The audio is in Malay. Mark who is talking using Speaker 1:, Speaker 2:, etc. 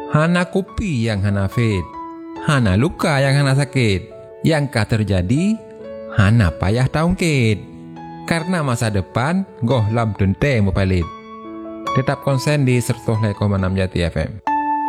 Speaker 1: Hana kopi yang hana fit, hana luka yang hana sakit, yang ka terjadi, hana payah taungkit. Karena masa depan, goh lam dente mupalit. Tetap konsen di 100,6 Jati FM.